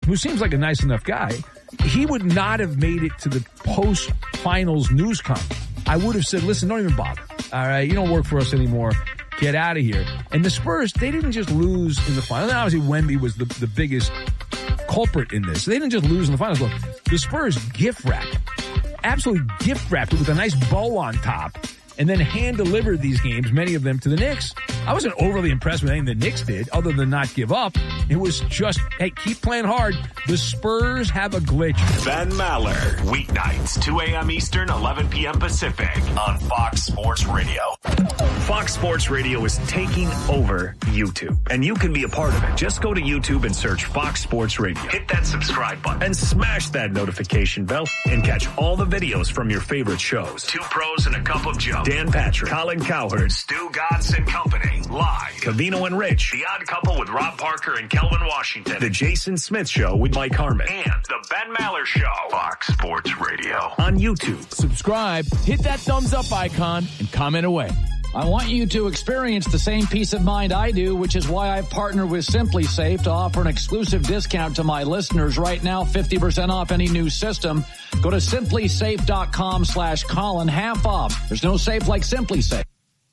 who seems like a nice enough guy, he would not have made it to the post-finals news conference. I would have said, listen, don't even bother. All right, you don't work for us anymore. Get out of here. And the Spurs, they didn't just lose in the finals. And obviously, Wemby was the biggest culprit in this. They didn't just lose in the finals. Look, the Spurs absolutely gift wrapped it with a nice bow on top, and then hand-delivered these games, many of them, to the Knicks. I wasn't overly impressed with anything the Knicks did, other than not give up. It was just, hey, keep playing hard. The Spurs have a glitch. Ben Maller, weeknights, 2 a.m. Eastern, 11 p.m. Pacific, on Fox Sports Radio. Fox Sports Radio is taking over YouTube, and you can be a part of it. Just go to YouTube and search Fox Sports Radio. Hit that subscribe button and smash that notification bell and catch all the videos from your favorite shows. Two Pros and a Cup of Joe. Dan Patrick, Colin Cowherd, Stu Godson Company, live. Covino and Rich, The Odd Couple with Rob Parker and Kelvin Washington, The Jason Smith Show with Mike Harmon, and The Ben Maller Show. Fox Sports Radio on YouTube. Subscribe, hit that thumbs up icon, and comment away. I want you to experience the same peace of mind I do, which is why I've partnered with Simply Safe to offer an exclusive discount to my listeners right now, 50% off any new system. Go to simplysafe.com/Colin, half off. There's no safe like Simply Safe.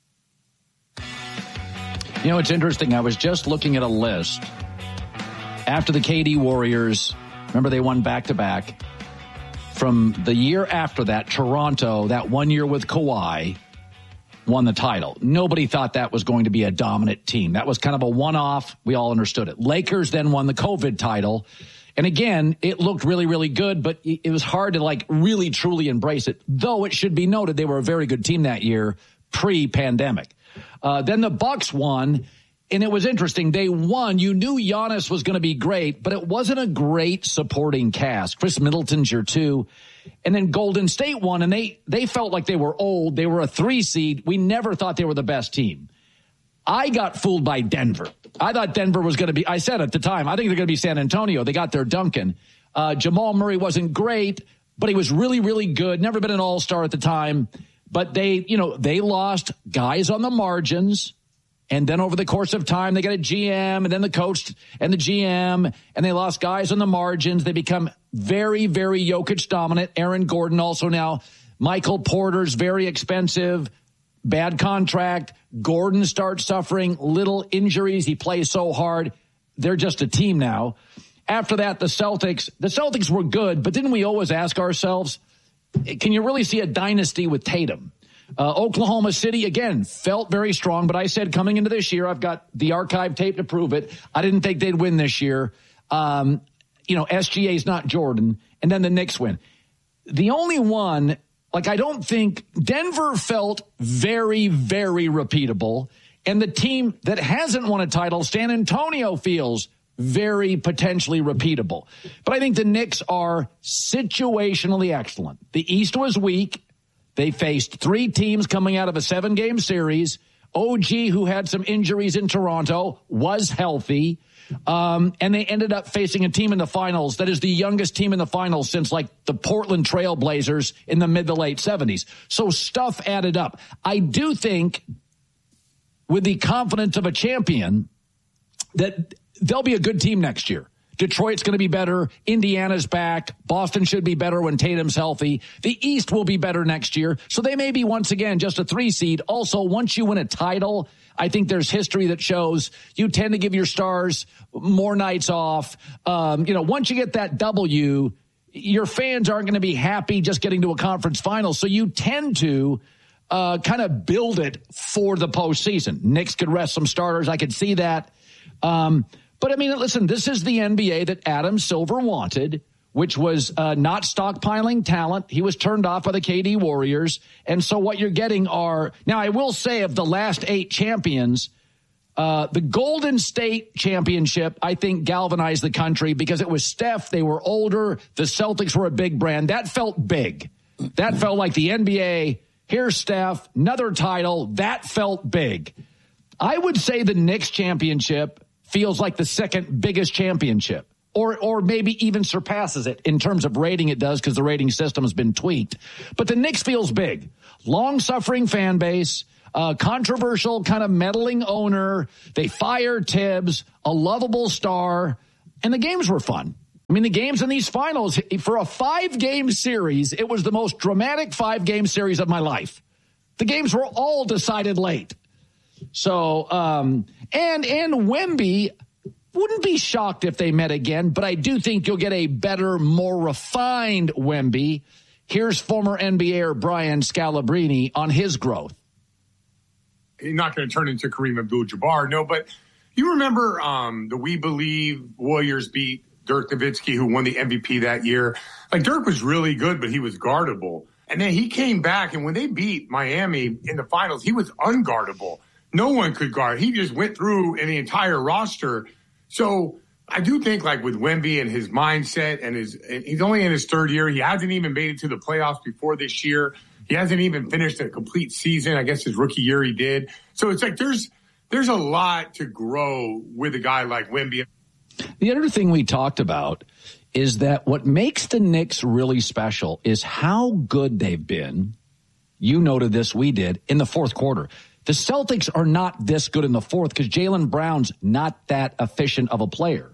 You know, it's interesting. I was just looking at a list after the KD Warriors. Remember, they won back-to-back. From the year after that, Toronto, that 1 year with Kawhi, won the title. Nobody thought that was going to be a dominant team. That was kind of a one-off. We all understood it. Lakers then won the COVID title. And again, it looked really, really good, but it was hard to really, truly embrace it. Though it should be noted, they were a very good team that year, pre-pandemic. Then the Bucks won, and it was interesting. They won. You knew Giannis was going to be great, but it wasn't a great supporting cast. Chris Middleton's your 2. And then Golden State won, and they felt like they were old. They were a 3 seed. We never thought they were the best team. I got fooled by Denver. I thought Denver was going to be, I said at the time, I think they're going to be San Antonio. They got their Duncan. Jamal Murray wasn't great, but he was really, really good. Never been an all-star at the time. But they lost guys on the margins. And then over the course of time, they got a GM and then the coach and the GM, and they lost guys on the margins. They become very, very Jokic dominant. Aaron Gordon also now. Michael Porter's very expensive, bad contract. Gordon starts suffering little injuries. He plays so hard. They're just a team now. After that, the Celtics were good, but didn't we always ask ourselves, can you really see a dynasty with Tatum? Oklahoma City, again, felt very strong, but I said coming into this year, I've got the archive tape to prove it. I didn't think they'd win this year. SGA's not Jordan. And then the Knicks win. The only one, I don't think Denver felt very, very repeatable. And the team that hasn't won a title, San Antonio, feels very potentially repeatable. But I think the Knicks are situationally excellent. The East was weak. They faced 3 teams coming out of a 7-game series. OG, who had some injuries in Toronto, was healthy. And they ended up facing a team in the finals that is the youngest team in the finals since the Portland Trail Blazers in the mid to late 70s. So stuff added up. I do think with the confidence of a champion that they'll be a good team next year. Detroit's going to be better. Indiana's back. Boston should be better when Tatum's healthy. The East will be better next year. So they may be once again just a 3 seed. Also, once you win a title, I think there's history that shows you tend to give your stars more nights off. Once you get that W, your fans aren't going to be happy just getting to a conference final. So you tend to kind of build it for the postseason. Knicks could rest some starters. I could see that. But, listen, this is the NBA that Adam Silver wanted, which was not stockpiling talent. He was turned off by the KD Warriors. And so what you're getting are – now, I will say of the last 8 champions, the Golden State championship, I think, galvanized the country because it was Steph. They were older. The Celtics were a big brand. That felt big. That felt like the NBA. Here's Steph, another title. That felt big. I would say the Knicks championship feels like the second biggest championship, or maybe even surpasses it in terms of rating. It does because the rating system has been tweaked. But the Knicks feels big. Long-suffering fan base, controversial kind of meddling owner. They fired Tibbs, a lovable star, and the games were fun. I mean, the games in these finals, for a 5-game series, it was the most dramatic 5-game series of my life. The games were all decided late. So, and Wemby, wouldn't be shocked if they met again, but I do think you'll get a better, more refined Wemby. Here's former NBAer Brian Scalabrine on his growth. He's not going to turn into Kareem Abdul-Jabbar, no, but you remember the We Believe Warriors beat Dirk Nowitzki, who won the MVP that year. Like, Dirk was really good, but he was guardable. And then he came back, and when they beat Miami in the finals, he was unguardable. No one could guard. He just went through in the entire roster. So I do think, like, with Wemby and his mindset, and he's only in his third year. He hasn't even made it to the playoffs before this year. He hasn't even finished a complete season. I guess his rookie year he did. So it's like there's a lot to grow with a guy like Wemby. The other thing we talked about is that what makes the Knicks really special is how good they've been. You noted this, we did, in the fourth quarter. The Celtics are not this good in the fourth because Jaylen Brown's not that efficient of a player.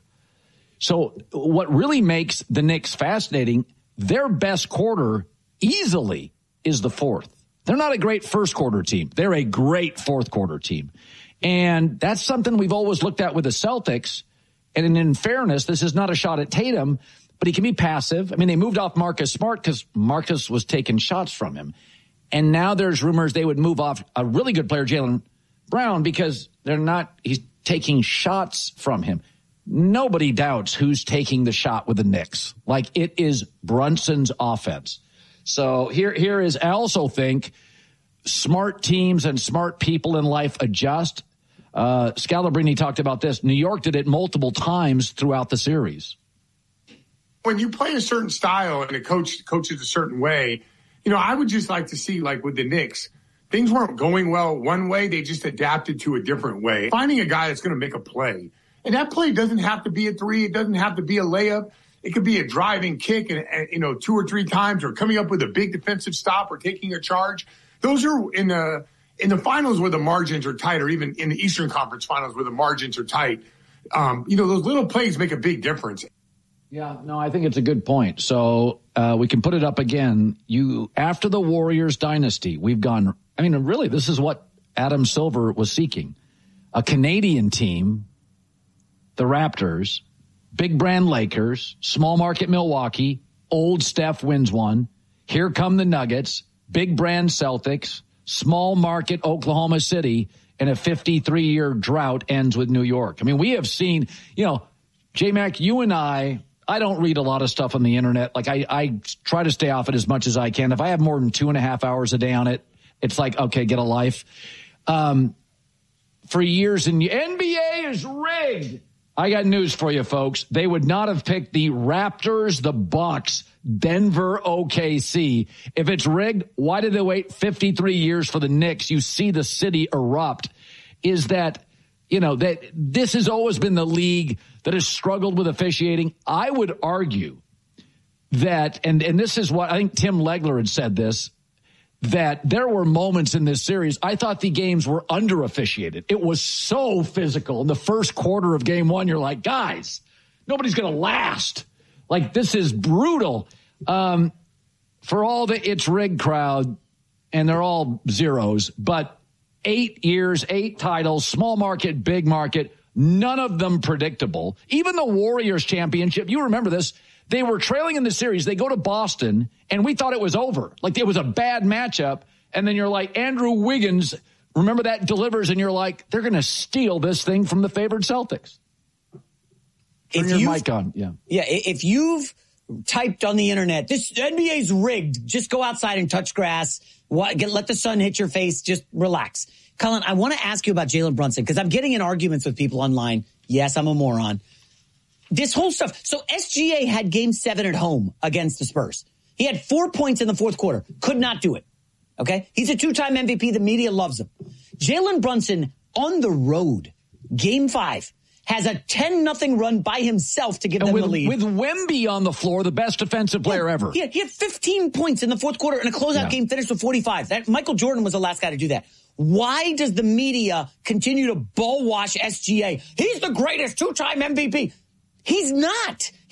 So what really makes the Knicks fascinating, their best quarter easily is the fourth. They're not a great first quarter team. They're a great fourth quarter team. And that's something we've always looked at with the Celtics. And in fairness, this is not a shot at Tatum, but he can be passive. I mean, they moved off Marcus Smart because Marcus was taking shots from him. And now there's rumors they would move off a really good player, Jaylen Brown, because he's taking shots from him. Nobody doubts who's taking the shot with the Knicks. Like, it is Brunson's offense. So here is, I also think smart teams and smart people in life adjust. Scalabrine talked about this. New York did it multiple times throughout the series. When you play a certain style and a coach coaches a certain way, I would just like to see, like with the Knicks, things weren't going well one way. They just adapted to a different way. Finding a guy that's going to make a play. And that play doesn't have to be a three. It doesn't have to be a layup. It could be a driving kick and 2 or 3 times, or coming up with a big defensive stop or taking a charge. Those are in the finals where the margins are tight, or even in the Eastern Conference finals where the margins are tight. Those little plays make a big difference. Yeah, no, I think it's a good point. So we can put it up again. After the Warriors dynasty, we've gone, really, this is what Adam Silver was seeking. A Canadian team, the Raptors, big brand Lakers, small market Milwaukee, old Steph wins one. Here come the Nuggets, big brand Celtics, small market Oklahoma City, and a 53-year drought ends with New York. We have seen, J-Mac, you and I don't read a lot of stuff on the internet. Like, I try to stay off it as much as I can. If I have more than 2.5 hours a day on it, it's like, okay, get a life. For years, and the NBA is rigged. I got news for you, folks. They would not have picked the Raptors, the Bucks, Denver, OKC. If it's rigged, why did they wait 53 years for the Knicks? You see the city erupt. Is that, that this has always been the league that has struggled with officiating. I would argue that, and this is what I think Tim Legler had said this, that there were moments in this series, I thought the games were under-officiated. It was so physical. In the first quarter of game one, you're like, guys, nobody's going to last. Like, this is brutal. For all the It's Rigged crowd, and they're all zeros, but 8 years, 8 titles, small market, big market, none of them predictable. Even the Warriors championship, you remember this, they were trailing in the series. They go to Boston, and we thought it was over. Like, it was a bad matchup. And then you're like, Andrew Wiggins, remember that, delivers, and you're like, they're going to steal this thing from the favored Celtics. Turn your mic on. Yeah, if you've typed on the internet, this NBA's rigged, just go outside and touch grass. Let the sun hit your face. Just relax. Colin, I want to ask you about Jalen Brunson, because I'm getting in arguments with people online. Yes, I'm a moron. This whole stuff. So SGA had game 7 at home against the Spurs. He had 4 points in the fourth quarter. Could not do it. Okay? He's a 2-time MVP. The media loves him. Jalen Brunson on the road, game 5, has a 10-0 run by himself to give them the lead. With Wemby on the floor, the best defensive player ever. He had 15 points in the fourth quarter, and a closeout game finished with 45. Michael Jordan was the last guy to do that. Why does the media continue to ball wash SGA? He's the greatest 2-time MVP. He's not.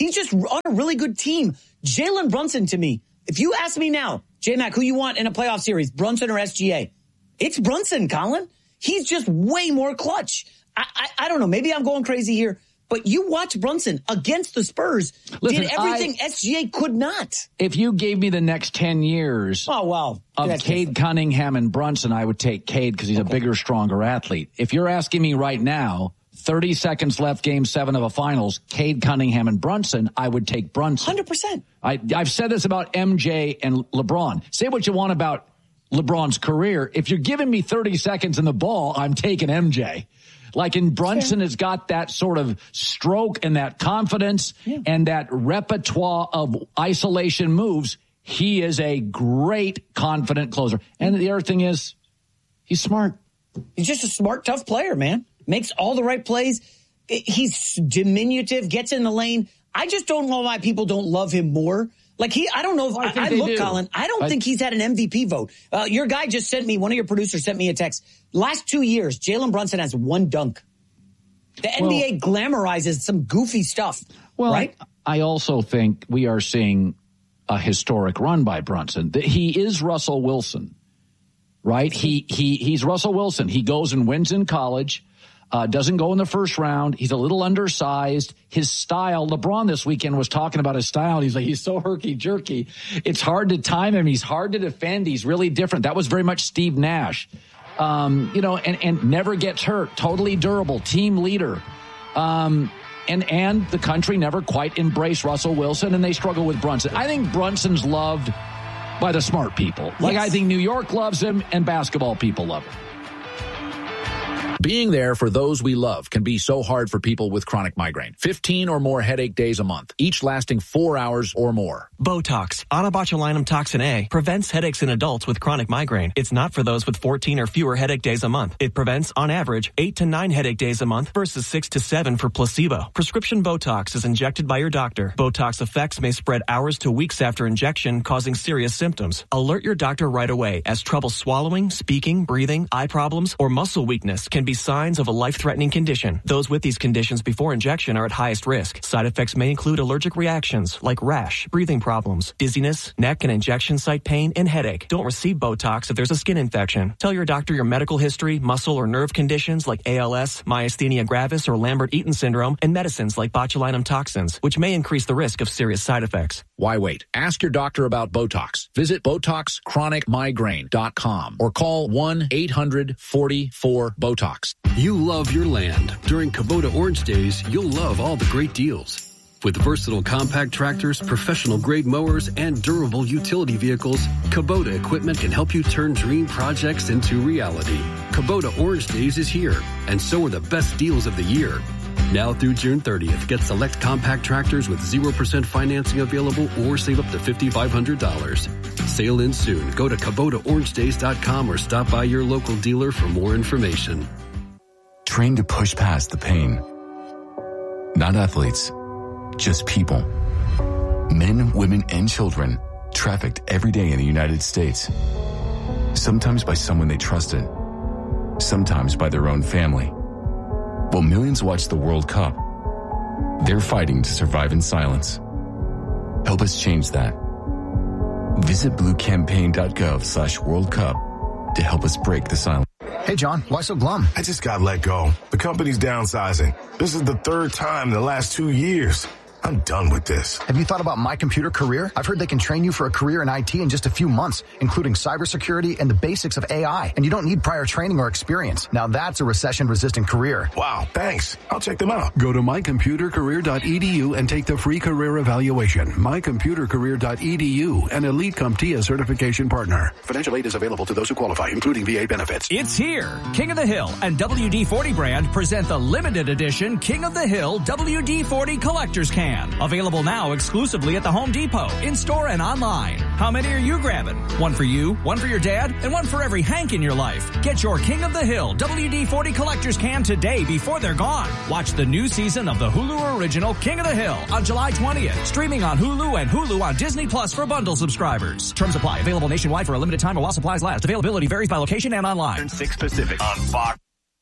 He's just on a really good team. Jalen Brunson, to me, if you ask me now, J-Mac, who you want in a playoff series, Brunson or SGA? It's Brunson, Colin. He's just way more clutch. I don't know. Maybe I'm going crazy here. But you watch Brunson against the Spurs. Listen, did everything SGA could not. If you gave me the next 10 years of Cade Cunningham and Brunson, I would take Cade because he's a bigger, stronger athlete. If you're asking me right now, 30 seconds left, Game 7 of a finals, Cade Cunningham and Brunson, I would take Brunson. 100%. I've said this about MJ and LeBron. Say what you want about LeBron's career. If you're giving me 30 seconds in the ball, I'm taking MJ. Brunson has got that sort of stroke and that confidence and that repertoire of isolation moves. He is a great, confident closer. And the other thing is, he's smart. He's just a smart, tough player, man. Makes all the right plays. He's diminutive, gets in the lane. I just don't know why people don't love him more. I don't know if Colin, I don't think he's had an MVP vote. Your guy just one of your producers sent me a text. Last 2 years, Jalen Brunson has 1 dunk. The NBA glamorizes some goofy stuff. Well, right? I also think we are seeing a historic run by Brunson. He is Russell Wilson, right? He's Russell Wilson. He goes and wins in college. Doesn't go in the first round. He's a little undersized. His style, LeBron this weekend was talking about his style. He's so herky-jerky. It's hard to time him. He's hard to defend. He's really different. That was very much Steve Nash. And never gets hurt. Totally durable. Team leader. And the country never quite embraced Russell Wilson, and they struggle with Brunson. I think Brunson's loved by the smart people. I think New York loves him, and basketball people love him. Being there for those we love can be so hard for people with chronic migraine. 15 or more headache days a month, each lasting 4 hours or more. Botox, onabotulinum toxin A, prevents headaches in adults with chronic migraine. It's not for those with 14 or fewer headache days a month. It prevents, on average, 8 to 9 headache days a month versus 6 to 7 for placebo. Prescription Botox is injected by your doctor. Botox effects may spread hours to weeks after injection, causing serious symptoms. Alert your doctor right away, as trouble swallowing, speaking, breathing, eye problems, or muscle weakness can be signs of a life-threatening condition. Those with these conditions before injection are at highest risk. Side effects may include allergic reactions like rash, breathing problems, dizziness, neck and injection site pain, and headache. Don't receive Botox if there's a skin infection. Tell your doctor your medical history, muscle or nerve conditions like ALS, myasthenia gravis, or Lambert-Eaton syndrome, and medicines like botulinum toxins, which may increase the risk of serious side effects. Why wait? Ask your doctor about Botox. Visit BotoxChronicMigraine.com or call 1-800-44-BOTOX. You love your land. During Kubota Orange Days, you'll love all the great deals. With versatile compact tractors, professional-grade mowers, and durable utility vehicles, Kubota equipment can help you turn dream projects into reality. Kubota Orange Days is here, and so are the best deals of the year. Now through June 30th, get select compact tractors with 0% financing available or save up to $5,500. Sale ends soon. Go to KubotaOrangeDays.com or stop by your local dealer for more information. Trained to push past the pain. Not athletes, just people. Men, women, and children trafficked every day in the United States. Sometimes by someone they trusted. Sometimes by their own family. While millions watch the World Cup, they're fighting to survive in silence. Help us change that. Visit bluecampaign.gov/World Cup to help us break the silence. Hey, John, why so glum? I just got let go. The company's downsizing. This is the 3rd time in the last 2 years. I'm done with this. Have you thought about My Computer Career? I've heard they can train you for a career in IT in just a few months, including cybersecurity and the basics of AI. And you don't need prior training or experience. Now that's a recession-resistant career. Wow, thanks. I'll check them out. Go to mycomputercareer.edu and take the free career evaluation. mycomputercareer.edu, an elite CompTIA certification partner. Financial aid is available to those who qualify, including VA benefits. It's here. King of the Hill and WD-40 brand present the limited edition King of the Hill WD-40 Collector's Can. Available now exclusively at the Home Depot, in-store and online. How many are you grabbing? One for you, one for your dad, and one for every Hank in your life. Get your King of the Hill WD-40 Collector's Can today before they're gone. Watch the new season of the Hulu original King of the Hill on July 20th. Streaming on Hulu and Hulu on Disney Plus for bundle subscribers. Terms apply. Available nationwide for a limited time or while supplies last. Availability varies by location and online. 6 Pacific on Fox.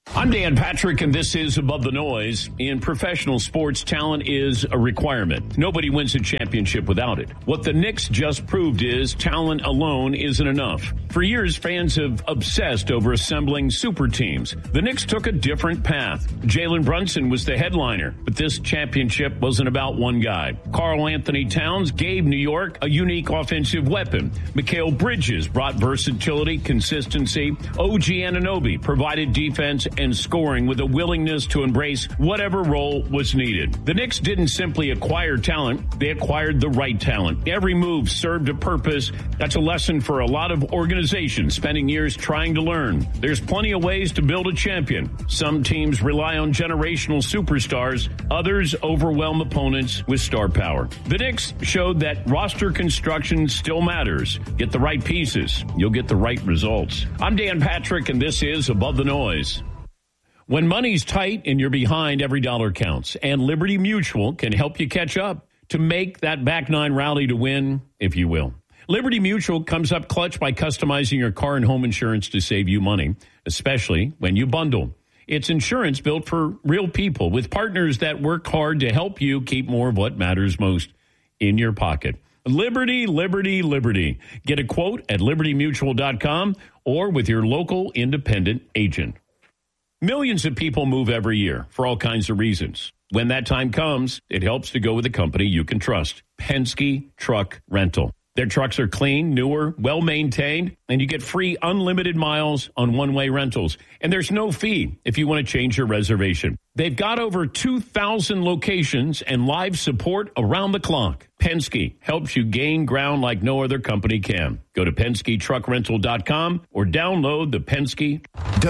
I'm Dan Patrick, and this is Above the Noise. In professional sports, talent is a requirement. Nobody wins a championship without it. What the Knicks just proved is talent alone isn't enough. For years, fans have obsessed over assembling super teams. The Knicks took a different path. Jalen Brunson was the headliner, but this championship wasn't about one guy. Karl Anthony Towns gave New York a unique offensive weapon. Mikal Bridges brought versatility, consistency. OG Anunoby provided defense and scoring with a willingness to embrace whatever role was needed. The Knicks didn't simply acquire talent, they acquired the right talent. Every move served a purpose. That's a lesson for a lot of organizations spending years trying to learn. There's plenty of ways to build a champion. Some teams rely on generational superstars, others overwhelm opponents with star power. The Knicks showed that roster construction still matters. Get the right pieces, you'll get the right results. I'm Dan Patrick, and this is Above the Noise. When money's tight and you're behind, every dollar counts. And Liberty Mutual can help you catch up to make that back nine rally to win, if you will. Liberty Mutual comes up clutch by customizing your car and home insurance to save you money, especially when you bundle. It's insurance built for real people with partners that work hard to help you keep more of what matters most in your pocket. Liberty, Liberty, Liberty. Get a quote at libertymutual.com or with your local independent agent. Millions of people move every year for all kinds of reasons. When that time comes, it helps to go with a company you can trust. Penske Truck Rental. Their trucks are clean, newer, well-maintained, and you get free unlimited miles on one-way rentals. And there's no fee if you want to change your reservation. They've got over 2,000 locations and live support around the clock. Penske helps you gain ground like no other company can. Go to PenskeTruckRental.com or download the Penske.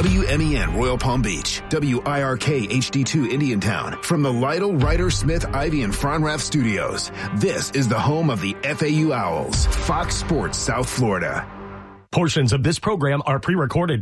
WMEN Royal Palm Beach, WIRK HD2 Indiantown. From the Lytle, Ryder, Smith, Ivy, and Fronrath studios, this is the home of the FAU Owls, Fox Sports South Florida. Portions of this program are pre-recorded.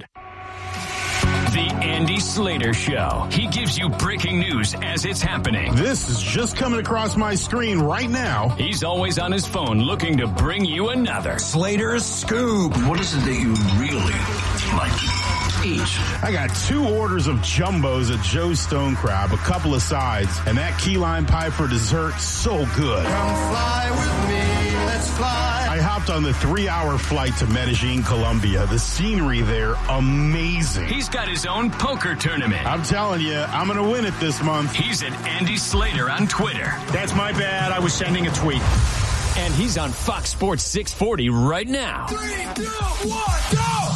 The Andy Slater Show. He gives you breaking news as it's happening. This is just coming across my screen right now. He's always on his phone looking to bring you another Slater's Scoop. What is it that you really like to eat? I got 2 orders of jumbos at Joe's Stone Crab, a couple of sides, and that key lime pie for dessert, so good. Come fly with me, let's fly. I hopped on the 3-hour flight to Medellin, Colombia. The scenery there, amazing. He's got his own poker tournament. I'm telling you, I'm going to win it this month. He's at Andy Slater on Twitter. That's my bad. I was sending a tweet. And he's on Fox Sports 640 right now. 3, 2, 1, go!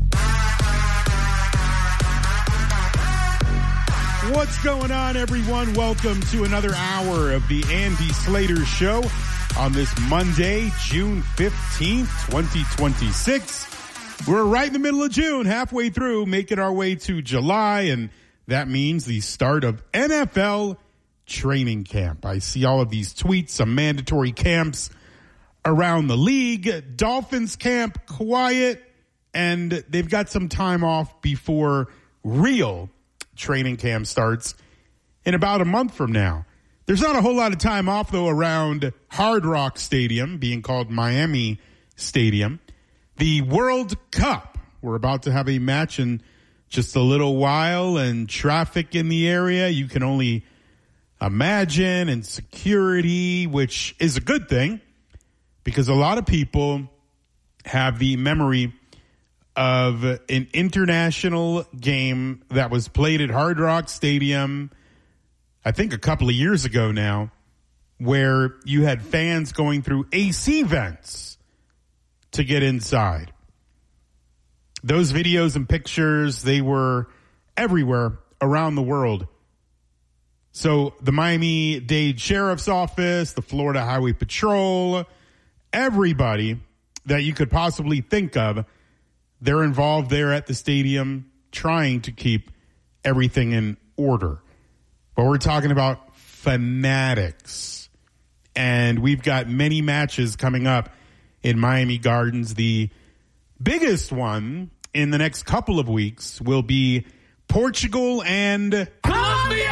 What's going on, everyone? Welcome to another hour of the Andy Slater Show on this Monday, June 15th, 2026. We're right in the middle of June, halfway through, making our way to July, and that means the start of NFL training camp. I see all of these tweets, some mandatory camps around the league. Dolphins camp, quiet, and they've got some time off before real training camp starts in about a month from now. There's not a whole lot of time off, though, around Hard Rock Stadium, being called Miami Stadium. The World Cup. We're about to have a match in just a little while, and traffic in the area, you can only imagine, and security, which is a good thing, because a lot of people have the memory of an international game that was played at Hard Rock Stadium, I think a couple of years ago now, where you had fans going through AC vents to get inside. Those videos and pictures, they were everywhere around the world. So the Miami-Dade Sheriff's Office, the Florida Highway Patrol, everybody that you could possibly think of, they're involved there at the stadium trying to keep everything in order. But we're talking about fanatics. And we've got many matches coming up in Miami Gardens. The biggest one in the next couple of weeks will be Portugal and Colombia!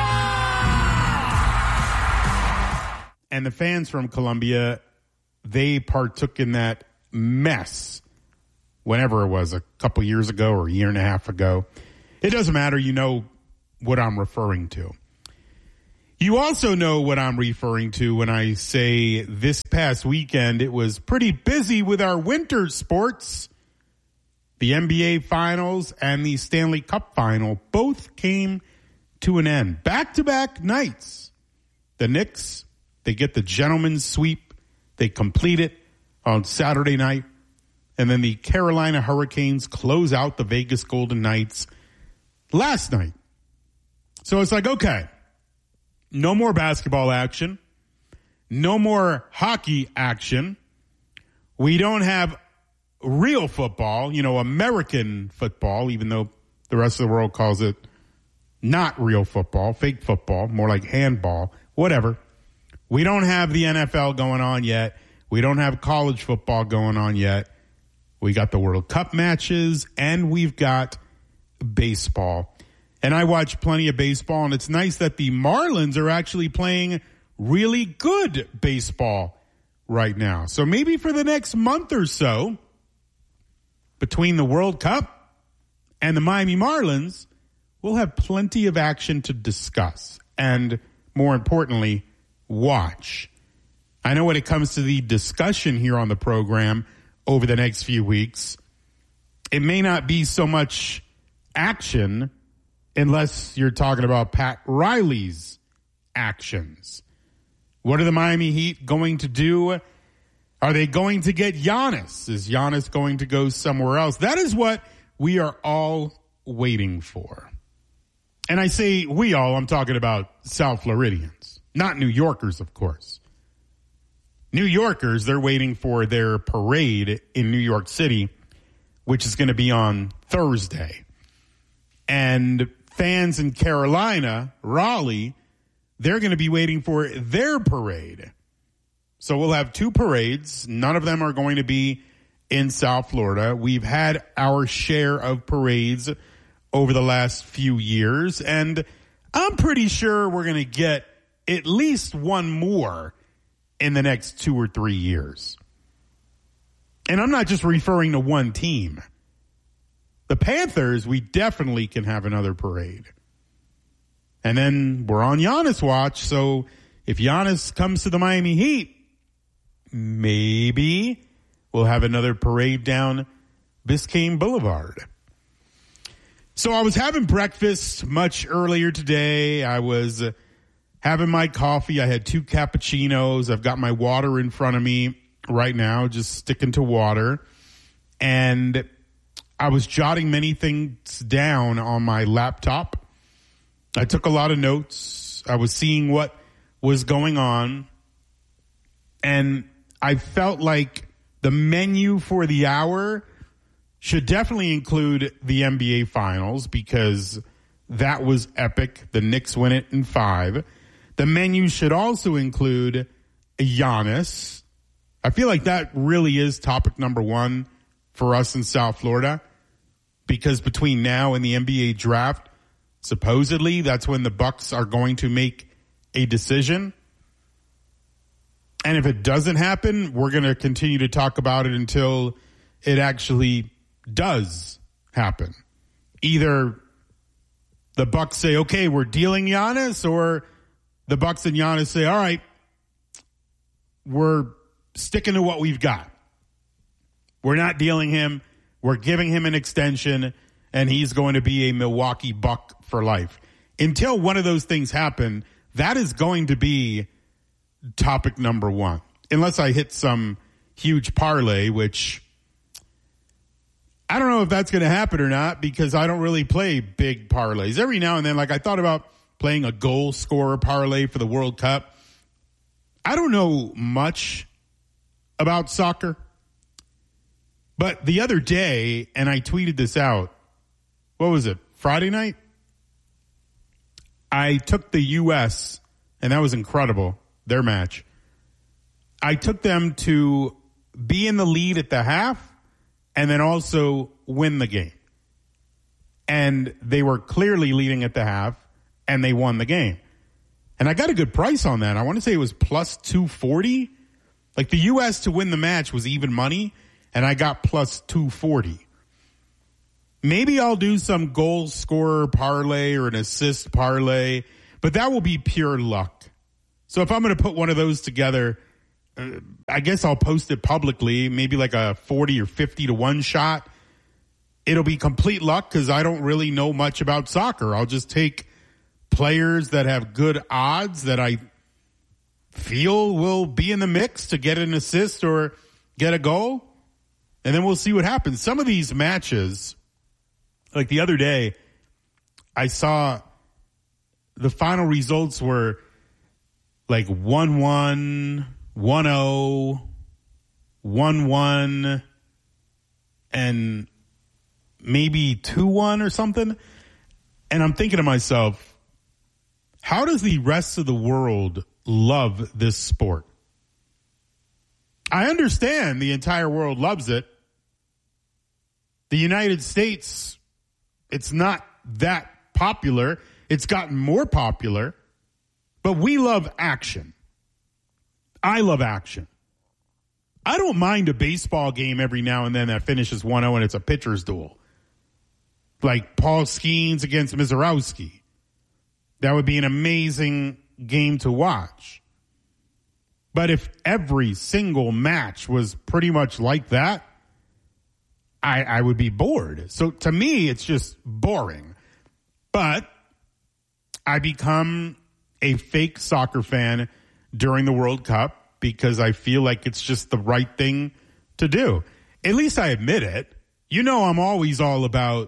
And the fans from Colombia, they partook in that mess whenever it was, a couple years ago or a year and a half ago. It doesn't matter. You know what I'm referring to. You also know what I'm referring to when I say this past weekend it was pretty busy with our winter sports. The NBA Finals and the Stanley Cup Final both came to an end. Back-to-back nights. The Knicks, they get the gentleman's sweep. They complete it on Saturday night. And then the Carolina Hurricanes close out the Vegas Golden Knights last night. So it's like, okay, no more basketball action. No more hockey action. We don't have real football, American football, even though the rest of the world calls it not real football, fake football, more like handball, whatever. We don't have the NFL going on yet. We don't have college football going on yet. We got the World Cup matches and we've got baseball. And I watch plenty of baseball, and it's nice that the Marlins are actually playing really good baseball right now. So maybe for the next month or so, between the World Cup and the Miami Marlins, we'll have plenty of action to discuss and, more importantly, watch. I know when it comes to the discussion here on the program over the next few weeks, it may not be so much action unless you're talking about Pat Riley's actions. What are the Miami Heat going to do? Are they going to get Giannis? Is Giannis going to go somewhere else? That is what we are all waiting for. And I say we all, I'm talking about South Floridians, not New Yorkers, of course. New Yorkers, they're waiting for their parade in New York City, which is going to be on Thursday. And fans in Carolina, Raleigh, they're going to be waiting for their parade. So we'll have two parades. None of them are going to be in South Florida. We've had our share of parades over the last few years, and I'm pretty sure we're going to get at least one more in the next 2 or 3 years. And I'm not just referring to one team. The Panthers, we definitely can have another parade. And then we're on Giannis watch, so if Giannis comes to the Miami Heat, maybe we'll have another parade down Biscayne Boulevard. So I was having breakfast much earlier today. I was having my coffee. I had 2 cappuccinos. I've got my water in front of me right now, just sticking to water. And I was jotting many things down on my laptop. I took a lot of notes. I was seeing what was going on. And I felt like the menu for the hour should definitely include the NBA Finals because that was epic. The Knicks win it in 5. The menu should also include Giannis. I feel like that really is topic number 1 for us in South Florida because between now and the NBA draft, supposedly that's when the Bucks are going to make a decision. And if it doesn't happen, we're going to continue to talk about it until it actually does happen. Either the Bucks say, okay, we're dealing Giannis, or the Bucks and Giannis say, all right, we're sticking to what we've got. We're not dealing him. We're giving him an extension, and he's going to be a Milwaukee Buck for life. Until one of those things happen, that is going to be topic number 1. Unless I hit some huge parlay, which I don't know if that's going to happen or not because I don't really play big parlays. Every now and then, like I thought about playing a goal scorer parlay for the World Cup. I don't know much about soccer. But the other day, and I tweeted this out, what was it, Friday night? I took the U.S., and that was incredible, their match. I took them to be in the lead at the half and then also win the game. And they were clearly leading at the half, and they won the game. And I got a good price on that. I want to say it was plus 240. Like the U.S. to win the match was even money, and I got plus 240. Maybe I'll do some goal scorer parlay or an assist parlay, but that will be pure luck. So if I'm going to put one of those together, I guess I'll post it publicly, maybe like a 40 or 50 to 1 shot. It'll be complete luck because I don't really know much about soccer. I'll just take players that have good odds that I feel will be in the mix to get an assist or get a goal, and then we'll see what happens. Some of these matches, like the other day, I saw the final results were like 1-1, 1-0, 1-1, and maybe 2-1 or something. And I'm thinking to myself, how does the rest of the world love this sport? I understand the entire world loves it. The United States, it's not that popular. It's gotten more popular, but we love action. I love action. I don't mind a baseball game every now and then that finishes 1-0 and it's a pitcher's duel. Like Paul Skeens against Mizorowski. That would be an amazing game to watch. But if every single match was pretty much like that, I would be bored. So to me, it's just boring. But I become a fake soccer fan during the World Cup because I feel like it's just the right thing to do. At least I admit it. You know, I'm always all about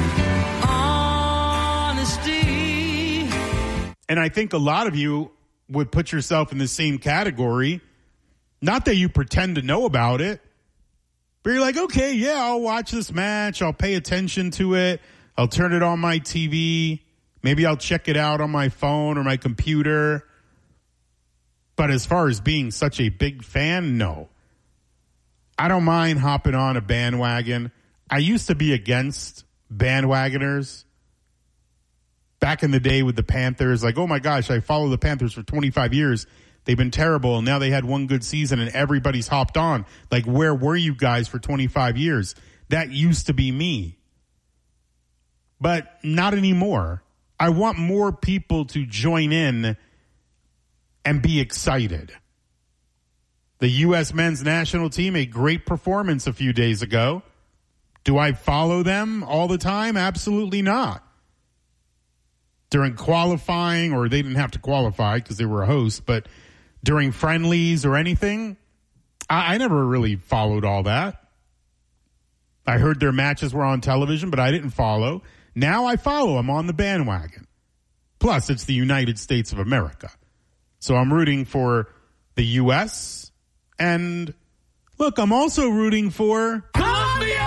honesty. And I think a lot of you would put yourself in the same category. Not that you pretend to know about it, but you're like, okay, yeah, I'll watch this match. I'll pay attention to it. I'll turn it on my TV. Maybe I'll check it out on my phone or my computer. But as far as being such a big fan, no. I don't mind hopping on a bandwagon. I used to be against bandwagoners. Back in the day with the Panthers, like, oh my gosh, I followed the Panthers for 25 years. They've been terrible, and now they had one good season, and everybody's hopped on. Like, where were you guys for 25 years? That used to be me. But not anymore. I want more people to join in and be excited. The U.S. men's national team, a great performance a few days ago. Do I follow them all the time? Absolutely not. During qualifying, or they didn't have to qualify because they were a host, but during friendlies or anything, I never really followed all that. I heard their matches were on television, but I didn't follow. Now I follow. I'm on the bandwagon. Plus, it's the United States of America. So I'm rooting for the U.S. And look, I'm also rooting for Colombia!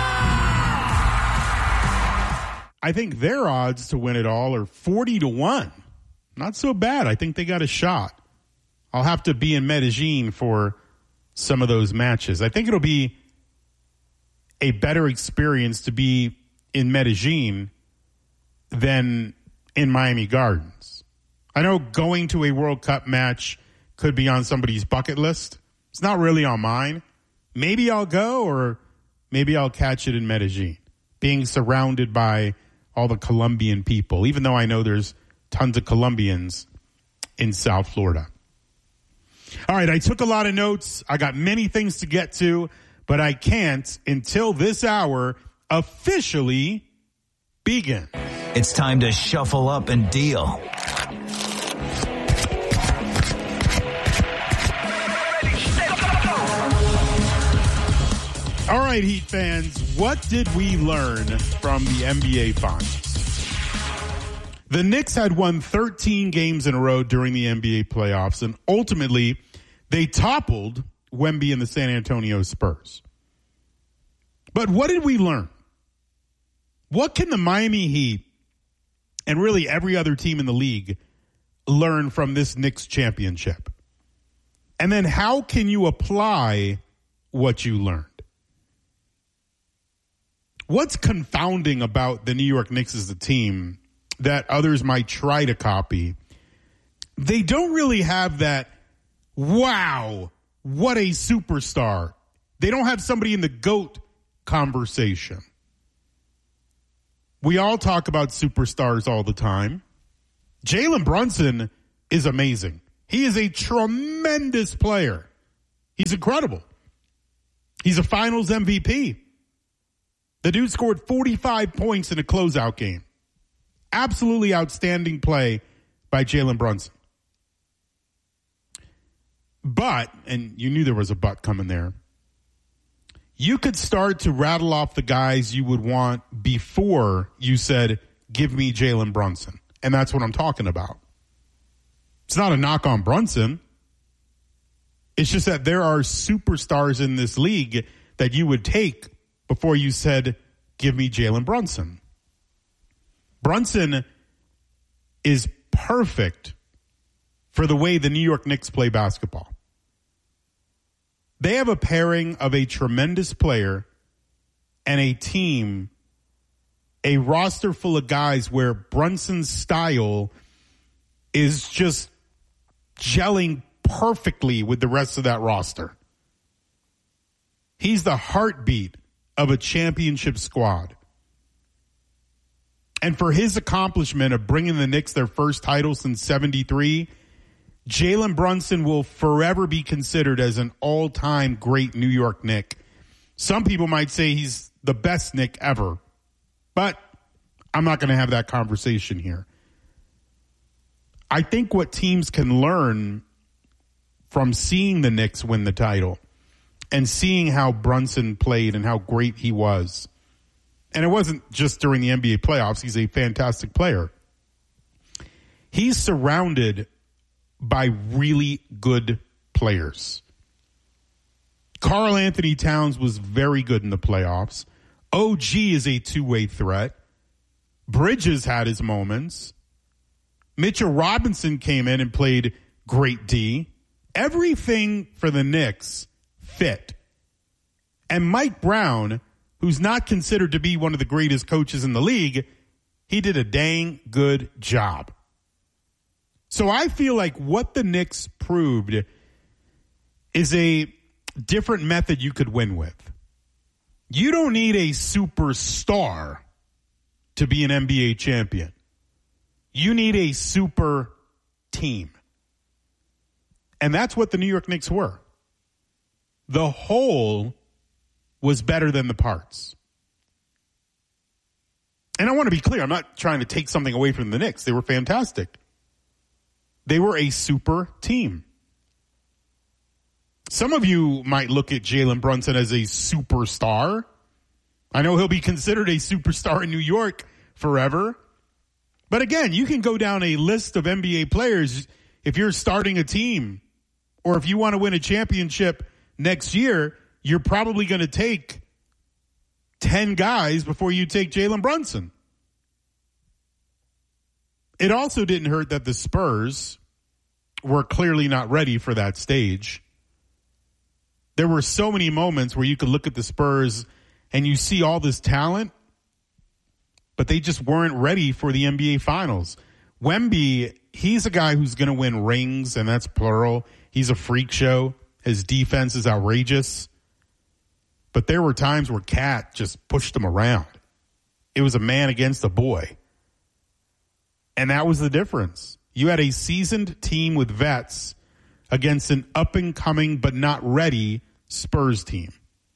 I think their odds to win it all are 40-1. Not so bad. I think they got a shot. I'll have to be in Medellin for some of those matches. I think it'll be a better experience to be in Medellin than in Miami Gardens. I know going to a World Cup match could be on somebody's bucket list. It's not really on mine. Maybe I'll go, or maybe I'll catch it in Medellin, being surrounded by all the Colombian people, even though I know there's tons of Colombians in South Florida. All right, I took a lot of notes. I got many things to get to, but I can't until this hour officially begins. It's time to shuffle up and deal. All right, Heat fans, what did we learn from the NBA Finals? The Knicks had won 13 games in a row during the NBA playoffs, and ultimately they toppled Wemby and the San Antonio Spurs. But what did we learn? What can the Miami Heat and really every other team in the league learn from this Knicks championship? And then how can you apply what you learned? What's confounding about the New York Knicks as a team that others might try to copy? They don't really have that, wow, what a superstar. They don't have somebody in the GOAT conversation. We all talk about superstars all the time. Jalen Brunson is amazing. He is a tremendous player. He's incredible. He's a finals MVP. The dude scored 45 points in a closeout game. Absolutely outstanding play by Jalen Brunson. But, and you knew there was a but coming there, you could start to rattle off the guys you would want before you said, give me Jalen Brunson. And that's what I'm talking about. It's not a knock on Brunson. It's just that there are superstars in this league that you would take before you said, give me Jalen Brunson. Brunson is perfect for the way the New York Knicks play basketball. They have a pairing of a tremendous player and a team, a roster full of guys where Brunson's style is just gelling perfectly with the rest of that roster. He's the heartbeat of a championship squad. And for his accomplishment of bringing the Knicks their first title since 73, Jalen Brunson will forever be considered as an all-time great New York Knick. Some people might say he's the best Knick ever, but I'm not going to have that conversation here. I think what teams can learn from seeing the Knicks win the title and seeing how Brunson played and how great he was. And it wasn't just during the NBA playoffs. He's a fantastic player. He's surrounded by really good players. Karl Anthony Towns was very good in the playoffs. OG is a two-way threat. Bridges had his moments. Mitchell Robinson came in and played great D. Everything for the Knicks fit. And Mike Brown, who's not considered to be one of the greatest coaches in the league, he did a dang good job. So I feel like what the Knicks proved is a different method you could win with. You don't need a superstar to be an NBA champion. You need a super team. And that's what the New York Knicks were. The whole was better than the parts. And I want to be clear, I'm not trying to take something away from the Knicks. They were fantastic. They were a super team. Some of you might look at Jalen Brunson as a superstar. I know he'll be considered a superstar in New York forever. But again, you can go down a list of NBA players if you're starting a team or if you want to win a championship next year, you're probably going to take 10 guys before you take Jalen Brunson. It also didn't hurt that the Spurs were clearly not ready for that stage. There were so many moments where you could look at the Spurs and you see all this talent, but they just weren't ready for the NBA Finals. Wemby, he's a guy who's going to win rings, and that's plural. He's a freak show. His defense is outrageous. But there were times where Cat just pushed him around. It was a man against a boy. And that was the difference. You had a seasoned team with vets against an up-and-coming but not ready Spurs team.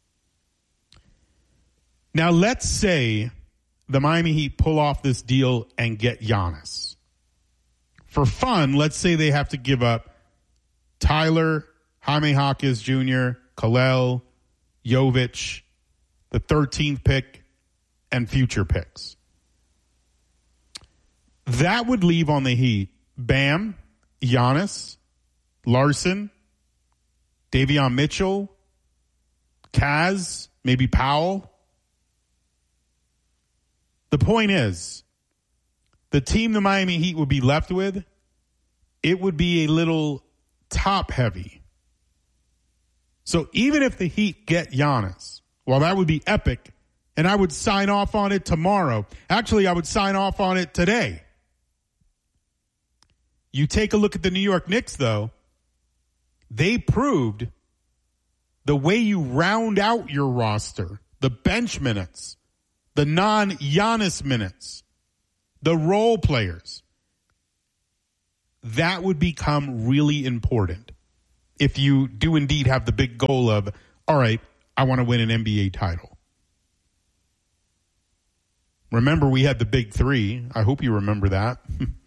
Now, let's say the Miami Heat pull off this deal and get Giannis. For fun, let's say they have to give up Tyler, Jaime Jaquez Jr., Kalel, Jovic, the 13th pick, and future picks. That would leave on the Heat Bam, Giannis, Larson, Davion Mitchell, Kaz, maybe Powell. The point is, the team the Miami Heat would be left with, it would be a little top-heavy. So even if the Heat get Giannis, well, that would be epic, and I would sign off on it tomorrow. Actually, I would sign off on it today. You take a look at the New York Knicks, though. They proved the way you round out your roster, the bench minutes, the non-Giannis minutes, the role players, that would become really important if you do indeed have the big goal of, all right, I want to win an NBA title. Remember, we had the big three. I hope you remember that.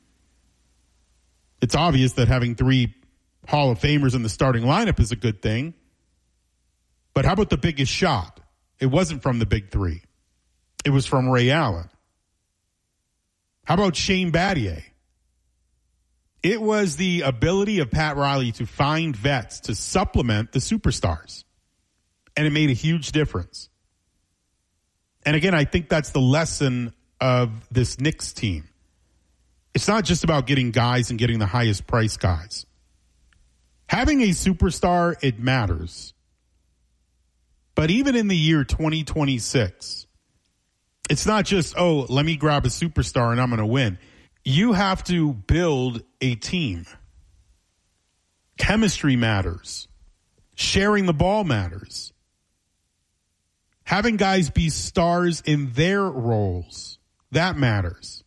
It's obvious that having 3 Hall of Famers in the starting lineup is a good thing. But how about the biggest shot? It wasn't from the big three. It was from Ray Allen. How about Shane Battier? It was the ability of Pat Riley to find vets to supplement the superstars. And it made a huge difference. And again, I think that's the lesson of this Knicks team. It's not just about getting guys and getting the highest price guys. Having a superstar, it matters. But even in the year 2026, it's not just, oh, let me grab a superstar and I'm going to win. You have to build a team. Chemistry matters. Sharing the ball matters. Having guys be stars in their roles, that matters.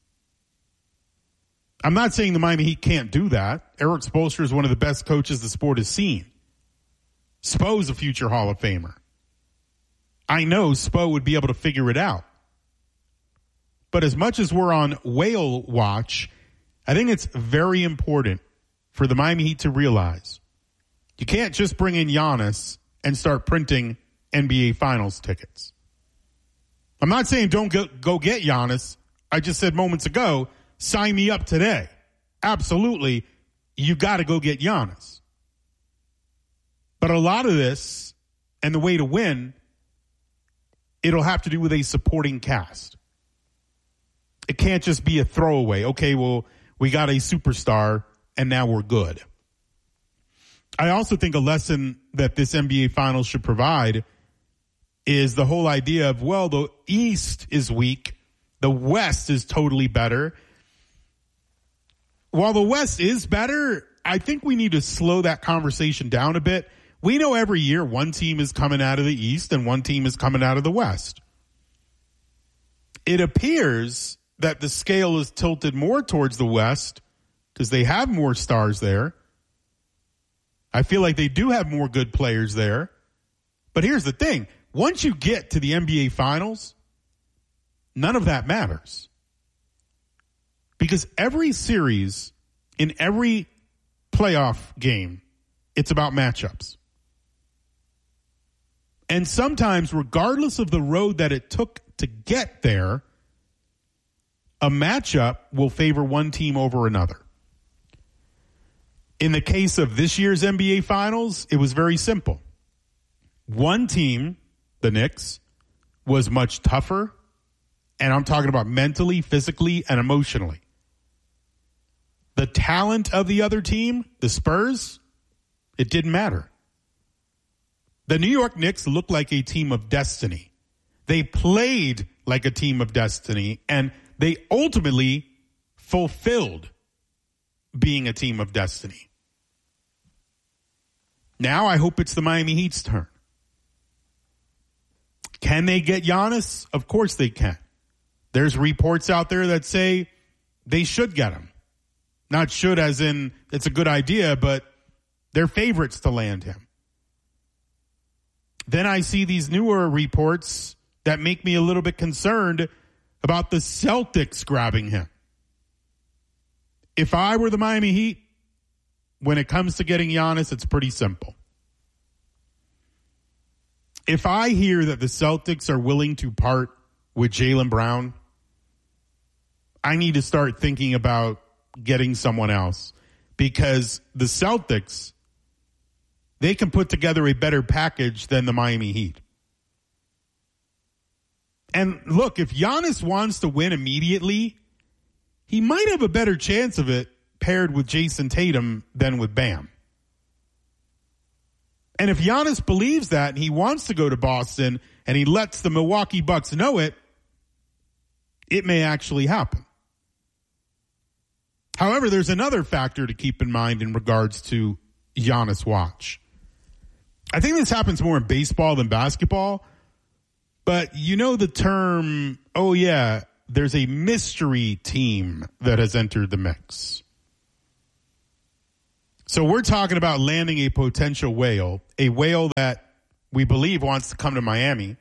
I'm not saying the Miami Heat can't do that. Eric Spoelstra is one of the best coaches the sport has seen. Spo's a future Hall of Famer. I know Spo would be able to figure it out. But as much as we're on whale watch, I think it's very important for the Miami Heat to realize you can't just bring in Giannis and start printing NBA Finals tickets. I'm not saying don't go get Giannis. I just said moments ago, sign me up today. Absolutely, you got to go get Giannis. But a lot of this, and the way to win, it'll have to do with a supporting cast. It can't just be a throwaway. Okay, well, we got a superstar, and now we're good. I also think a lesson that this NBA Finals should provide is the whole idea of, well, the East is weak. The West is totally better. While the West is better, I think we need to slow that conversation down a bit. We know every year one team is coming out of the East and one team is coming out of the West. It appears that the scale is tilted more towards the West because they have more stars there. I feel like they do have more good players there. But here's the thing. Once you get to the NBA Finals, none of that matters. Because every series, in every playoff game, it's about matchups. And sometimes, regardless of the road that it took to get there, a matchup will favor one team over another. In the case of this year's NBA Finals, it was very simple. One team, the Knicks, was much tougher, and I'm talking about mentally, physically, and emotionally. The talent of the other team, the Spurs, it didn't matter. The New York Knicks looked like a team of destiny. They played like a team of destiny, and they ultimately fulfilled being a team of destiny. Now I hope it's the Miami Heat's turn. Can they get Giannis? Of course they can. There's reports out there that say they should get him. Not should as in it's a good idea, but they're favorites to land him. Then I see these newer reports that make me a little bit concerned about the Celtics grabbing him. If I were the Miami Heat, when it comes to getting Giannis, it's pretty simple. If I hear that the Celtics are willing to part with Jaylen Brown, I need to start thinking about getting someone else, because the Celtics, they can put together a better package than the Miami Heat. And look, if Giannis wants to win immediately, he might have a better chance of it paired with Jason Tatum than with Bam. And if Giannis believes that and he wants to go to Boston and he lets the Milwaukee Bucks know it, it may actually happen. However, there's another factor to keep in mind in regards to Giannis watch. I think this happens more in baseball than basketball. But you know the term, oh yeah, there's a mystery team that has entered the mix. So we're talking about landing a potential whale, a whale that we believe wants to come to Miami.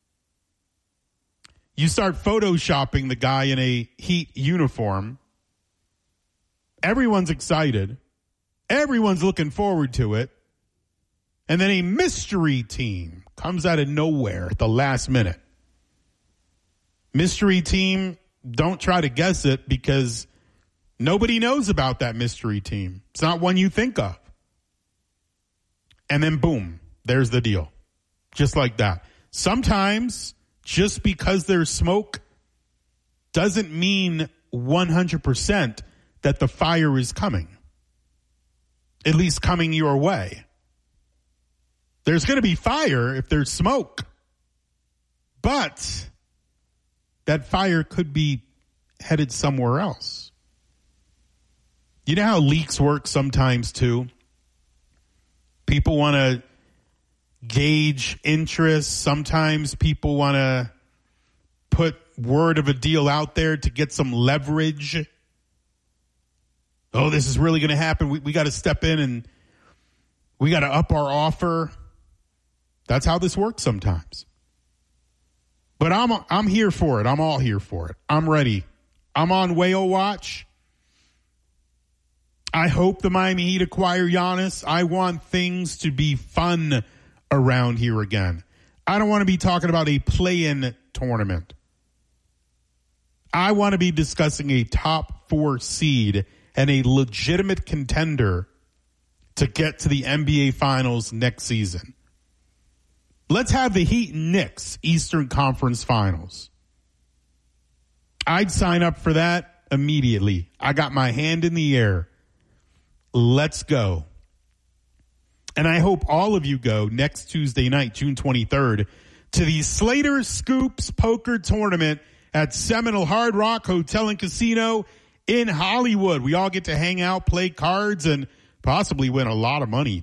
You start photoshopping the guy in a Heat uniform. Everyone's excited. Everyone's looking forward to it. And then a mystery team comes out of nowhere at the last minute. Mystery team, don't try to guess it because nobody knows about that mystery team. It's not one you think of. And then boom, there's the deal. Just like that. Sometimes just because there's smoke doesn't mean 100% that the fire is coming. At least coming your way. There's going to be fire if there's smoke. But that fire could be headed somewhere else. You know how leaks work sometimes too? People want to gauge interest. Sometimes people want to put word of a deal out there to get some leverage. Oh, this is really going to happen. We got to step in and we got to up our offer. That's how this works sometimes. But I'm here for it. I'm all here for it. I'm ready. I'm on whale watch. I hope the Miami Heat acquire Giannis. I want things to be fun around here again. I don't want to be talking about a play-in tournament. I want to be discussing a top 4 seed and a legitimate contender to get to the NBA Finals next season. Let's have the Heat and Knicks Eastern Conference Finals. I'd sign up for that immediately. I got my hand in the air. Let's go. And I hope all of you go next Tuesday night, June 23rd, to the Slater Scoops Poker Tournament at Seminole Hard Rock Hotel and Casino in Hollywood. We all get to hang out, play cards, and possibly win a lot of money.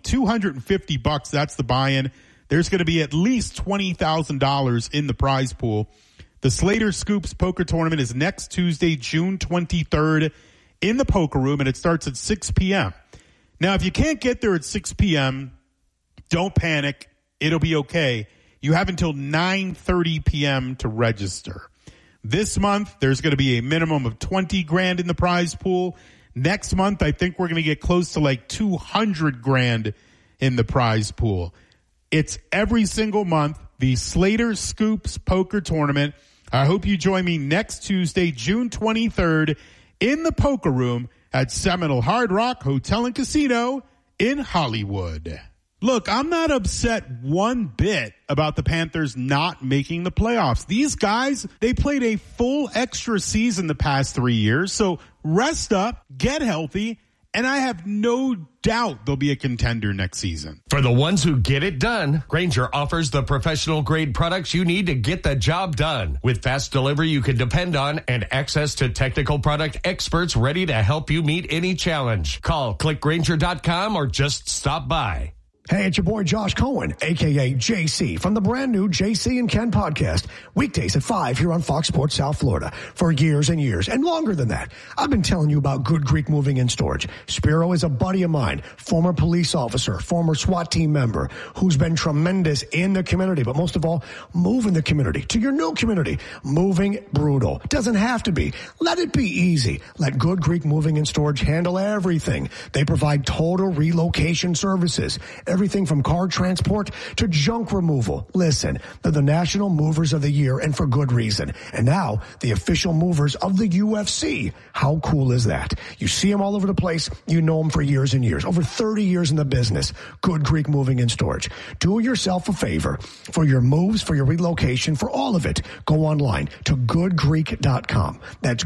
$250, that's the buy-in. There's going to be at least $20,000 in the prize pool. The Slater Scoops Poker Tournament is next Tuesday, June 23rd in the Poker Room, and it starts at 6 p.m. Now, if you can't get there at 6 p.m., don't panic. It'll be okay. You have until 9:30 p.m. to register. This month, there's going to be a minimum of $20,000 in the prize pool. Next month, I think we're going to get close to like $200,000 in the prize pool. It's every single month, the Slater Scoops Poker Tournament. I hope you join me next Tuesday, June 23rd, in the Poker Room at Seminole Hard Rock Hotel and Casino in Hollywood. Look, I'm not upset one bit about the Panthers not making the playoffs. These guys, they played a full extra season the past 3 years, so rest up, get healthy, and I have no doubt they'll be a contender next season. For the ones who get it done, Grainger offers the professional grade products you need to get the job done. With fast delivery you can depend on and access to technical product experts ready to help you meet any challenge. Call clickgrainger.com or just stop by. Hey, it's your boy Josh Cohen, a.k.a. JC, from the brand new JC and Ken podcast, weekdays at 5 here on Fox Sports South Florida. For years and years, and longer than that, I've been telling you about Good Greek Moving and Storage. Spiro is a buddy of mine, former police officer, former SWAT team member, who's been tremendous in the community, but most of all, moving the community to your new community. Moving brutal. Doesn't have to be. Let it be easy. Let Good Greek Moving and Storage handle everything. They provide total relocation services. Everything from car transport to junk removal. Listen, they're the National Movers of the Year, and for good reason. And now, the official movers of the UFC. How cool is that? You see them all over the place. You know them for years and years. Over 30 years in the business. Good Greek Moving and Storage. Do yourself a favor. For your moves, for your relocation, for all of it, go online to goodgreek.com. That's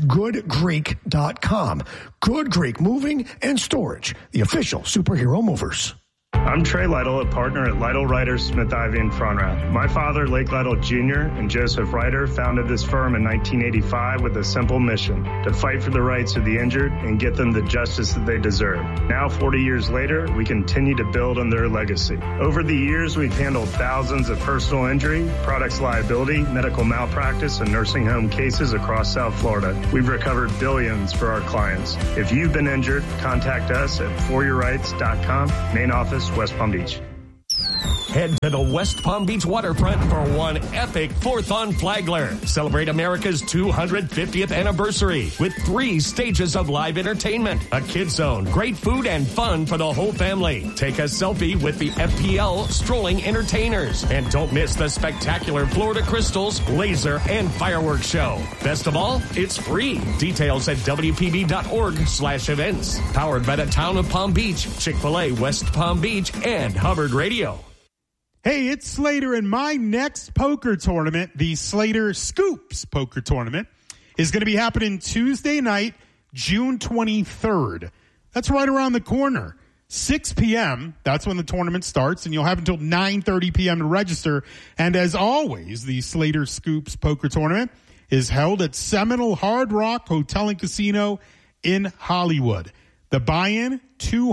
goodgreek.com. Good Greek Moving and Storage. The official superhero movers. I'm Trey Lytle, a partner at Lytle Ryder Smith Ivy in Fronrath. My father, Lake Lytle Jr., and Joseph Ryder founded this firm in 1985 with a simple mission: to fight for the rights of the injured and get them the justice that they deserve. Now, 40 years later, we continue to build on their legacy. Over the years, we've handled thousands of personal injury, products liability, medical malpractice, and nursing home cases across South Florida. We've recovered billions for our clients. If you've been injured, contact us at foryourrights.com, main office, West Palm Beach. Head to the West Palm Beach waterfront for one epic 4th on Flagler. Celebrate America's 250th anniversary with 3 stages of live entertainment, a kids zone, great food, and fun for the whole family. Take a selfie with the FPL strolling entertainers. And don't miss the spectacular Florida Crystals, laser, and fireworks show. Best of all, it's free. Details at WPB.org/events. Powered by the town of Palm Beach, Chick-fil-A, West Palm Beach, and Hubbard Radio. Hey, it's Slater, and my next poker tournament, the Slater Scoops Poker Tournament, is going to be happening Tuesday night, June 23rd. That's right around the corner. 6 p.m., that's when the tournament starts, and you'll have until 9:30 p.m. to register. And as always, the Slater Scoops Poker Tournament is held at Seminole Hard Rock Hotel and Casino in Hollywood. The buy-in,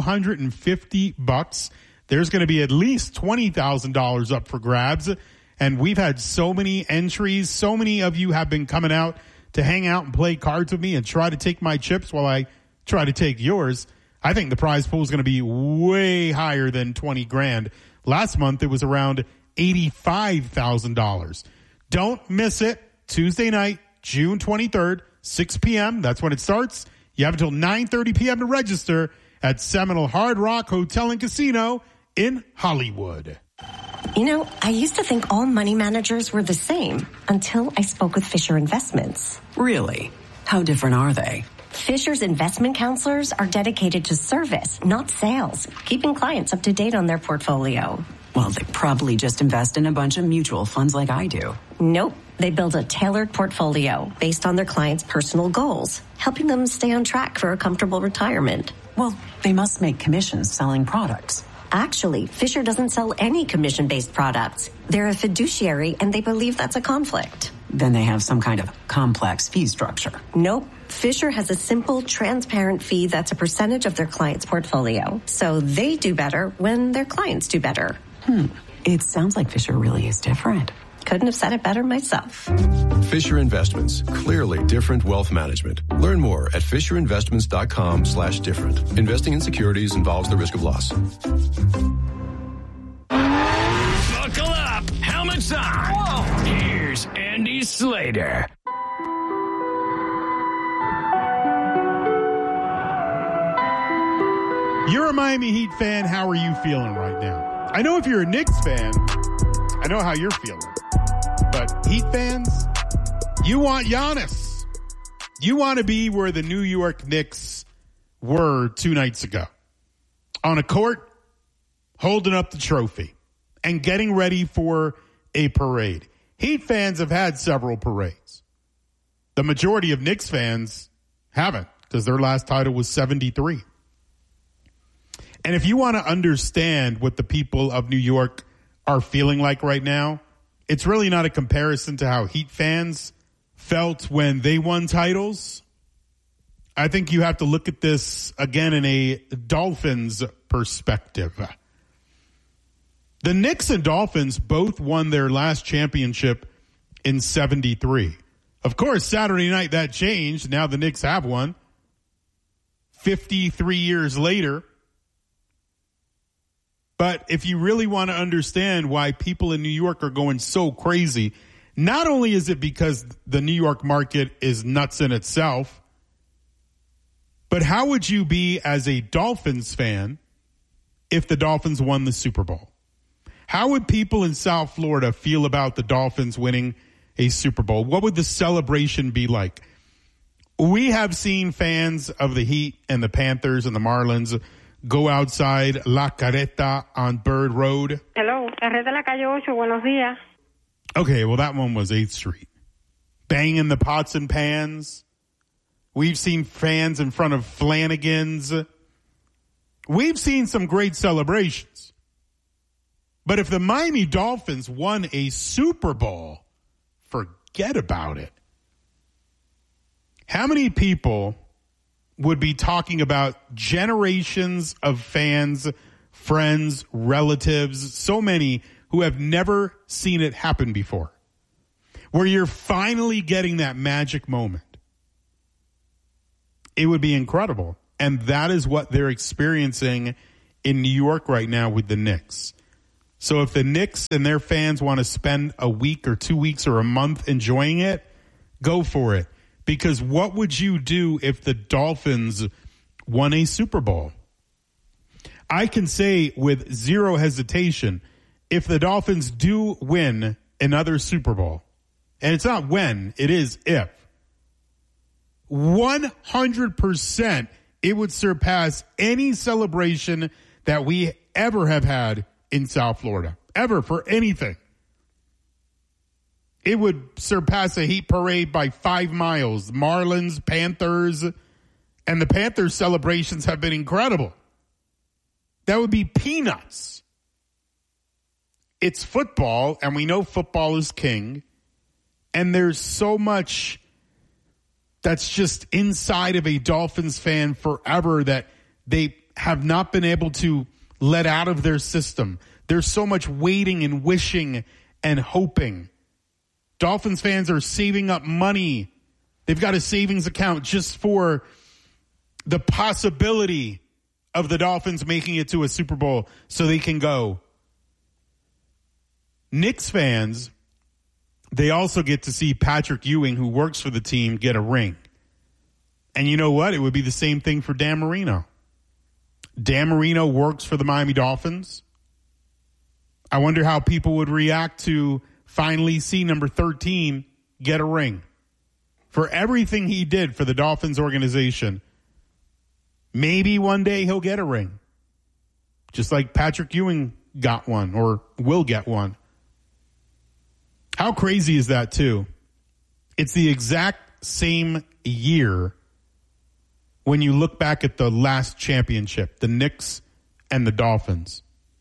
$250. There's going to be at least $20,000 up for grabs. And we've had so many entries. So many of you have been coming out to hang out and play cards with me and try to take my chips while I try to take yours. I think the prize pool is going to be way higher than $20,000. Last month, it was around $85,000. Don't miss it. Tuesday night, June 23rd, 6 p.m. That's when it starts. You have until 9:30 p.m. to register at Seminole Hard Rock Hotel and Casino in Hollywood. You know, I used to think all money managers were the same until I spoke with Fisher Investments. Really? How different are they? Fisher's investment counselors are dedicated to service, not sales, keeping clients up to date on their portfolio. Well, they probably just invest in a bunch of mutual funds like I do. Nope. They build a tailored portfolio based on their clients' personal goals, helping them stay on track for a comfortable retirement. Well, they must make commissions selling products. Actually, Fisher doesn't sell any commission-based products. They're a fiduciary, and they believe that's a conflict. Then they have some kind of complex fee structure. Nope. Fisher has a simple, transparent fee that's a percentage of their client's portfolio. So they do better when their clients do better. It sounds like Fisher really is different. Couldn't have said it better myself. Fisher Investments. Clearly different wealth management. Learn more at FisherInvestments.com/different. Investing in securities involves the risk of loss. Buckle up. Helmets on. Whoa. Here's Andy Slater. You're a Miami Heat fan. How are you feeling right now? I know if you're a Knicks fan, I know how you're feeling. But Heat fans, you want Giannis. You want to be where the New York Knicks were 2 nights ago. On a court, holding up the trophy and getting ready for a parade. Heat fans have had several parades. The majority of Knicks fans haven't, because their last title was 73. And if you want to understand what the people of New York are feeling like right now, it's really not a comparison to how Heat fans felt when they won titles. I think you have to look at this again in a Dolphins perspective. The Knicks and Dolphins both won their last championship in 73. Of course, Saturday night that changed. Now the Knicks have one 53 years later. But if you really want to understand why people in New York are going so crazy, not only is it because the New York market is nuts in itself, but how would you be as a Dolphins fan if the Dolphins won the Super Bowl? How would people in South Florida feel about the Dolphins winning a Super Bowl? What would the celebration be like? We have seen fans of the Heat and the Panthers and the Marlins go outside La Carreta on Bird Road. Hello, Carreta La Calle 8, buenos días. Okay, well, that one was 8th Street. Banging the pots and pans. We've seen fans in front of Flanagan's. We've seen some great celebrations. But if the Miami Dolphins won a Super Bowl, forget about it. How many people would be talking about generations of fans, friends, relatives, so many who have never seen it happen before, where you're finally getting that magic moment? It would be incredible. And that is what they're experiencing in New York right now with the Knicks. So if the Knicks and their fans want to spend a week or 2 weeks or a month enjoying it, go for it. Because what would you do if the Dolphins won a Super Bowl? I can say with zero hesitation, if the Dolphins do win another Super Bowl, and it's not when, it is if, 100% it would surpass any celebration that we ever have had in South Florida, ever, for anything. It would surpass a heat parade by 5 miles. Marlins, Panthers, and the Panthers celebrations have been incredible. That would be peanuts. It's football, and we know football is king, and there's so much that's just inside of a Dolphins fan forever that they have not been able to let out of their system. There's so much waiting and wishing and hoping. Dolphins fans are saving up money. They've got a savings account just for the possibility of the Dolphins making it to a Super Bowl so they can go. Knicks fans, they also get to see Patrick Ewing, who works for the team, get a ring. And you know what? It would be the same thing for Dan Marino. Dan Marino works for the Miami Dolphins. I wonder how people would react to finally see number 13 get a ring. For everything he did for the Dolphins organization, maybe one day he'll get a ring. Just like Patrick Ewing got one or will get one. How crazy is that, too? It's the exact same year when you look back at the last championship, the Knicks and the Dolphins.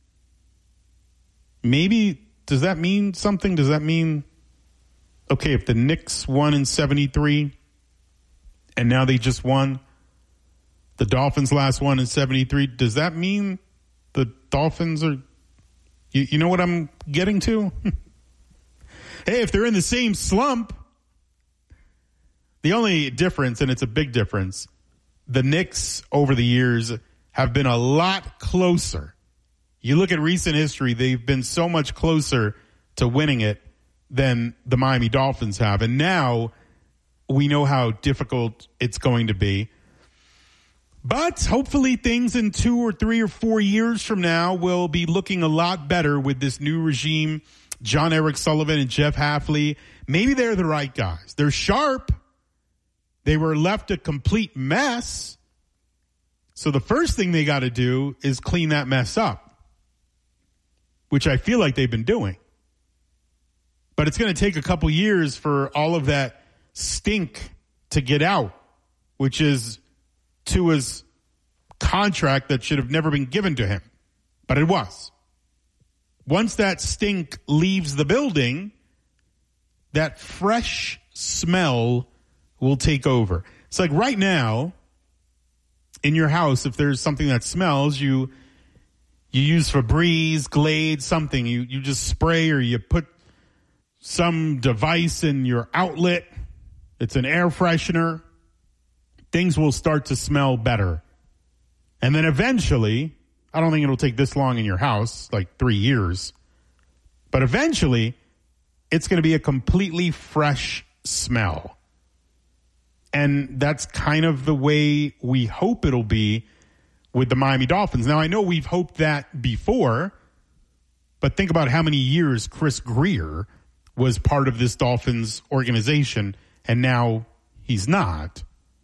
Maybe, does that mean something? Does that mean, okay, if the Knicks won in 73 and now they just won, the Dolphins last won in 73, does that mean the Dolphins are, you know what I'm getting to? Hey, if they're in the same slump, the only difference, and it's a big difference, the Knicks over the years have been a lot closer. You look at recent history, they've been so much closer to winning it than the Miami Dolphins have. And now we know how difficult it's going to be. But hopefully things in 2 or 3 or 4 years from now will be looking a lot better with this new regime. John Eric Sullivan and Jeff Hafley, maybe they're the right guys. They're sharp. They were left a complete mess. So the first thing they got to do is clean that mess up, which I feel like they've been doing. But it's going to take a couple years for all of that stink to get out, which is Tua's contract that should have never been given to him. But it was. Once that stink leaves the building, that fresh smell will take over. It's like right now, in your house, if there's something that smells, you use Febreze, Glade, something. You just spray or you put some device in your outlet. It's an air freshener. Things will start to smell better. And then eventually, I don't think it'll take this long in your house, like 3 years. But eventually, it's going to be a completely fresh smell. And that's kind of the way we hope it'll be with the Miami Dolphins. Now, I know we've hoped that before, but think about how many years Chris Greer was part of this Dolphins organization, and now he's not.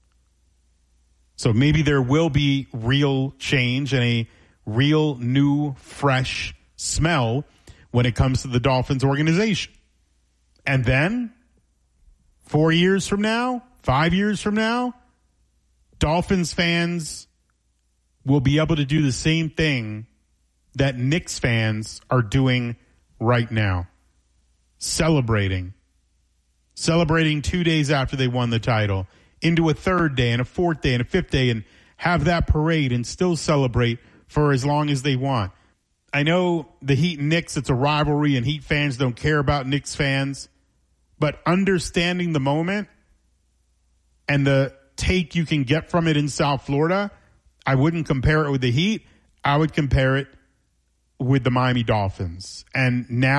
So maybe there will be real change and a real new, fresh smell when it comes to the Dolphins organization. And then 4 years from now, 5 years from now, Dolphins fans will be able to do the same thing that Knicks fans are doing right now. Celebrating 2 days after they won the title, into a third day and a fourth day and a fifth day, and have that parade and still celebrate for as long as they want. I know the Heat and Knicks, it's a rivalry, and Heat fans don't care about Knicks fans, but understanding the moment and the take you can get from it in South Florida, I wouldn't compare it with the Heat. I would compare it with the Miami Dolphins. And now